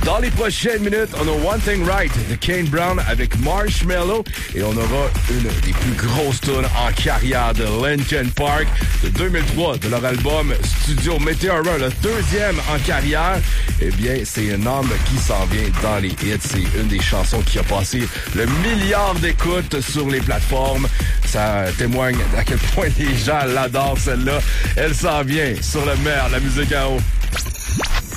Dans les prochaines minutes, on a One Thing Right de Kane Brown avec Marshmello et on aura une des plus grosses tunes en carrière de Linkin Park de 2003 de leur album Studio Meteora, le deuxième en carrière. Eh bien, c'est un homme qui s'en vient dans les hits. C'est une des chansons qui a passé le milliard d'écoutes sur les plateformes. Ça témoigne à quel point les gens l'adorent, celle-là. Elle s'en vient sur le meilleur, la musique en haut.